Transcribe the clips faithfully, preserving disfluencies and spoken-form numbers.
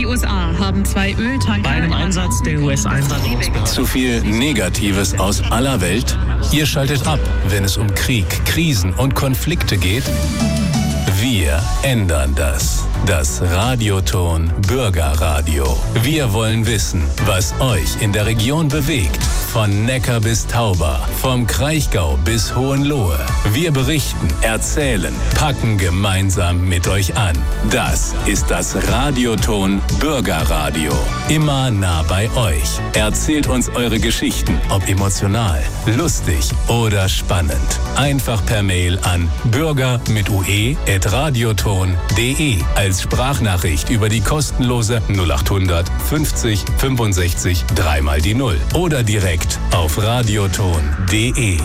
U S A haben zwei Öltanker... Bei einem Einsatz der U S-Einsatzgruppe. Zu viel Negatives aus aller Welt? Ihr schaltet ab, wenn es um Krieg, Krisen und Konflikte geht? Wir ändern das. Das Radioton Bürgerradio. Wir wollen wissen, was euch in der Region bewegt. Von Neckar bis Tauber, vom Kraichgau bis Hohenlohe. Wir berichten, erzählen, packen gemeinsam mit euch an. Das ist das Radioton Bürgerradio. Immer nah bei euch. Erzählt uns eure Geschichten, ob emotional, lustig oder spannend. Einfach per Mail an bürger mit ue at radioton punkt de als Sprachnachricht über die kostenlose null acht hundert fünfzig fünfundsechzig drei mal die null oder direkt auf radioton punkt de.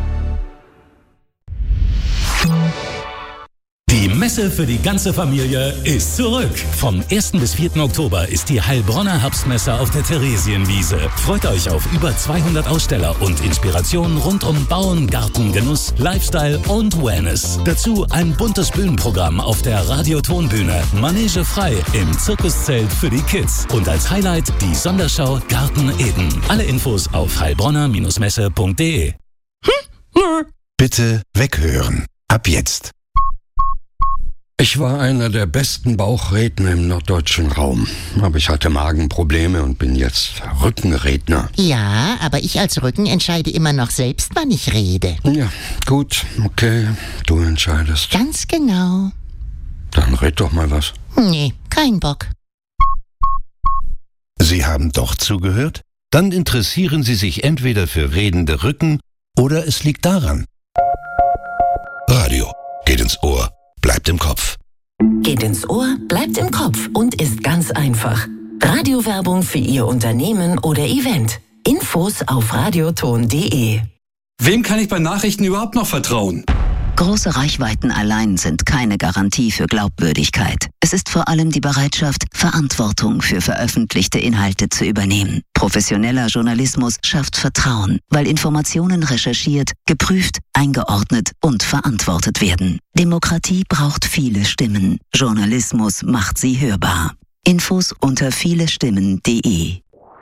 Die Messe für die ganze Familie ist zurück. Vom ersten bis vierten Oktober ist die Heilbronner Herbstmesse auf der Theresienwiese. Freut euch auf über zweihundert Aussteller und Inspirationen rund um Bauen, Garten, Genuss, Lifestyle und Wellness. Dazu ein buntes Bühnenprogramm auf der Radiotonbühne, Manege frei im Zirkuszelt für die Kids und als Highlight die Sonderschau Garten Eden. Alle Infos auf heilbronner Messe punkt de. Bitte weghören. Ab jetzt. Ich war einer der besten Bauchredner im norddeutschen Raum. Aber ich hatte Magenprobleme und bin jetzt Rückenredner. Ja, aber ich als Rücken entscheide immer noch selbst, wann ich rede. Ja, gut, okay, du entscheidest. Ganz genau. Dann red doch mal was. Nee, kein Bock. Sie haben doch zugehört? Dann interessieren Sie sich entweder für redende Rücken oder es liegt daran. Radio geht ins Ohr. Bleibt im Kopf. Geht ins Ohr, bleibt im Kopf und ist ganz einfach. Radiowerbung für Ihr Unternehmen oder Event. Infos auf radioton punkt de. Wem kann ich bei Nachrichten überhaupt noch vertrauen? Große Reichweiten allein sind keine Garantie für Glaubwürdigkeit. Es ist vor allem die Bereitschaft, Verantwortung für veröffentlichte Inhalte zu übernehmen. Professioneller Journalismus schafft Vertrauen, weil Informationen recherchiert, geprüft, eingeordnet und verantwortet werden. Demokratie braucht viele Stimmen. Journalismus macht sie hörbar. Infos unter vielestimmen punkt de.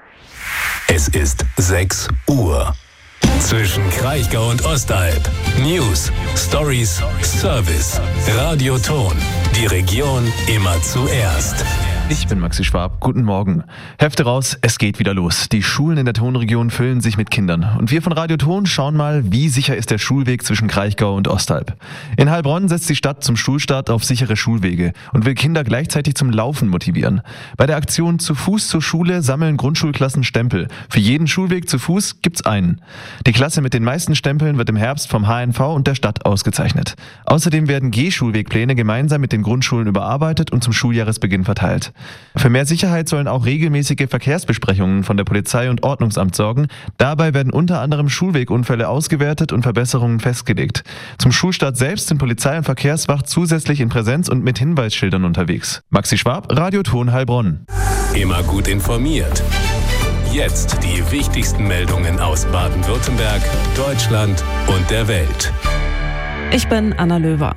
Es ist sechs Uhr. Zwischen Kraichgau und Ostalb. News, Stories, Service. Radioton. Die Region immer zuerst. Ich bin Maxi Schwab. Guten Morgen. Hefte raus, es geht wieder los. Die Schulen in der Tonregion füllen sich mit Kindern. Und wir von Radio Ton schauen mal, wie sicher ist der Schulweg zwischen Kraichgau und Ostalb. In Heilbronn setzt die Stadt zum Schulstart auf sichere Schulwege und will Kinder gleichzeitig zum Laufen motivieren. Bei der Aktion Zu Fuß zur Schule sammeln Grundschulklassen Stempel. Für jeden Schulweg zu Fuß gibt's einen. Die Klasse mit den meisten Stempeln wird im Herbst vom H N V und der Stadt ausgezeichnet. Außerdem werden Gehschulwegpläne gemeinsam mit den Grundschulen überarbeitet und zum Schuljahresbeginn verteilt. Für mehr Sicherheit sollen auch regelmäßige Verkehrsbesprechungen von der Polizei und Ordnungsamt sorgen. Dabei werden unter anderem Schulwegunfälle ausgewertet und Verbesserungen festgelegt. Zum Schulstart selbst sind Polizei und Verkehrswacht zusätzlich in Präsenz und mit Hinweisschildern unterwegs. Maxi Schwab, Radio Ton Heilbronn. Immer gut informiert. Jetzt die wichtigsten Meldungen aus Baden-Württemberg, Deutschland und der Welt. Ich bin Anna Löwer.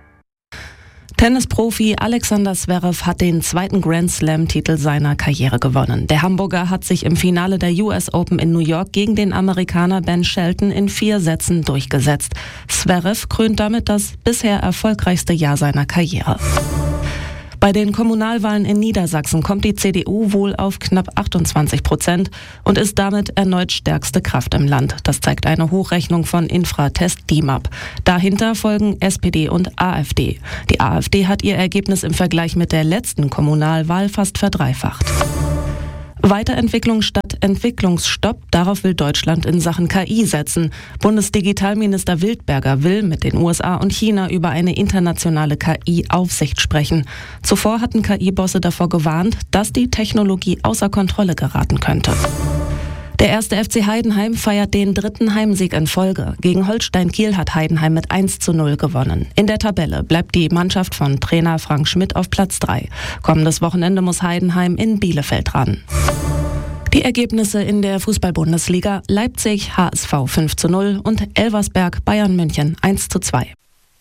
Tennisprofi Alexander Zverev hat den zweiten Grand Slam-Titel seiner Karriere gewonnen. Der Hamburger hat sich im Finale der U S Open in New York gegen den Amerikaner Ben Shelton in vier Sätzen durchgesetzt. Zverev krönt damit das bisher erfolgreichste Jahr seiner Karriere. Bei den Kommunalwahlen in Niedersachsen kommt die C D U wohl auf knapp achtundzwanzig Prozent und ist damit erneut stärkste Kraft im Land. Das zeigt eine Hochrechnung von Infratest D I M A P. Dahinter folgen S P D und A f D. Die A f D hat ihr Ergebnis im Vergleich mit der letzten Kommunalwahl fast verdreifacht. Weiterentwicklung statt Entwicklungsstopp, darauf will Deutschland in Sachen K I setzen. Bundesdigitalminister Wildberger will mit den U S A und China über eine internationale K I-Aufsicht sprechen. Zuvor hatten K I-Bosse davor gewarnt, dass die Technologie außer Kontrolle geraten könnte. Der erste F C Heidenheim feiert den dritten Heimsieg in Folge. Gegen Holstein Kiel hat Heidenheim mit eins zu null gewonnen. In der Tabelle bleibt die Mannschaft von Trainer Frank Schmidt auf Platz drei. Kommendes Wochenende muss Heidenheim in Bielefeld ran. Die Ergebnisse in der Fußball-Bundesliga: Leipzig H S V fünf zu null und Elversberg Bayern München eins zu zwei.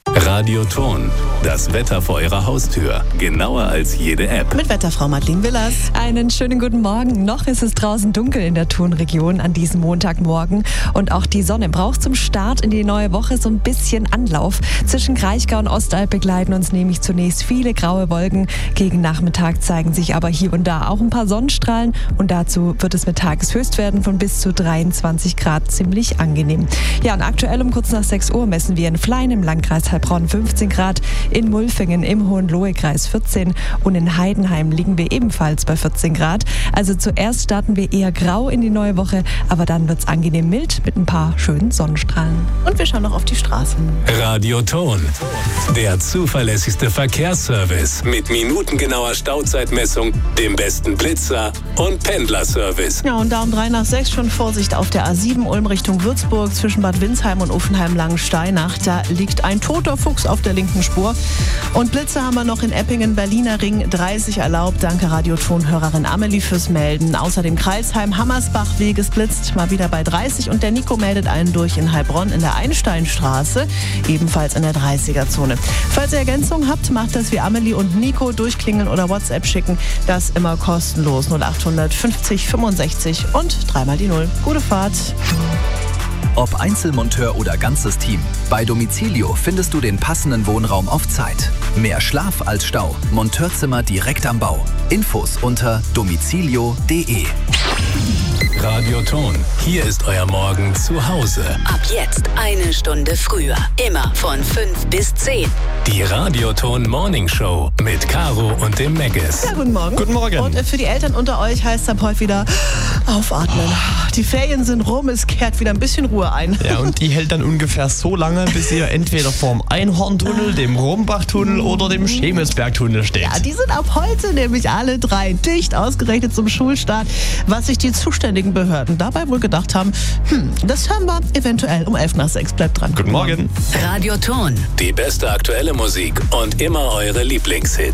Radioton, das Wetter vor Ihrer Haustür. Genauer als jede App. Mit Wetterfrau Madeleine Willers. Einen schönen guten Morgen. Noch ist es draußen dunkel in der Thonregion an diesem Montagmorgen. Und auch die Sonne braucht zum Start in die neue Woche so ein bisschen Anlauf. Zwischen Kraichgau und Ostalb begleiten uns nämlich zunächst viele graue Wolken. Gegen Nachmittag zeigen sich aber hier und da auch ein paar Sonnenstrahlen. Und dazu wird es mit Tageshöchstwerten von bis zu dreiundzwanzig Grad ziemlich angenehm. Ja, und aktuell um kurz nach sechs Uhr messen wir in Flein im Landkreis Heilbronn fünfzehn Grad, in Mulfingen im Hohenlohe-Kreis vierzehn und in Heidenheim liegen wir ebenfalls bei vierzehn Grad. Also zuerst starten wir eher grau in die neue Woche, aber dann wird es angenehm mild mit ein paar schönen Sonnenstrahlen. Und wir schauen noch auf die Straßen. Radioton, der zuverlässigste Verkehrsservice mit minutengenauer Stauzeitmessung, dem besten Blitzer und Pendlerservice. Ja, und da um drei nach sechs schon Vorsicht auf der A sieben Ulm Richtung Würzburg zwischen Bad Windsheim und Uffenheim-Langensteinach. Da liegt ein toter Fuchs auf der linken Spur. Und Blitze haben wir noch in Eppingen, Berliner Ring dreißig erlaubt. Danke Radioton-Hörerin Amelie fürs Melden. Außerdem Kreilsheim, Hammersbach, Weg ist blitzt, mal wieder bei dreißig. Und der Nico meldet einen durch in Heilbronn in der Einsteinstraße, ebenfalls in der dreißiger-Zone. Falls ihr Ergänzungen habt, macht das wie Amelie und Nico, durchklingeln oder WhatsApp schicken. Das immer kostenlos. null acht fünfzig fünfundsechzig und dreimal die Null. Gute Fahrt. Ob Einzelmonteur oder ganzes Team, bei Domicilio findest du den passenden Wohnraum auf Zeit. Mehr Schlaf als Stau. Monteurzimmer direkt am Bau. Infos unter domicilio punkt de. Radioton, hier ist euer Morgen zu Hause. Ab jetzt eine Stunde früher. Immer von fünf bis zehn. Die Radioton Morning Show mit Caro und dem Meggis. Ja, guten Morgen. Guten Morgen. Und für die Eltern unter euch heißt es ab heute wieder aufatmen. Die Ferien sind rum, es kehrt wieder ein bisschen Ruhe ein. Ja, und die hält dann ungefähr so lange, bis ihr entweder vorm Einhorntunnel, dem Rombachtunnel oder dem Schemelsbergtunnel steht. Ja, die sind ab heute nämlich alle drei dicht, ausgerechnet zum Schulstart, was sich die zuständigen Behörden dabei wohl gedacht haben. Hm, das hören wir eventuell um elf nach sechs. Bleibt dran. Guten Morgen. Radioton. Die beste aktuelle Musik und immer eure Lieblingshits.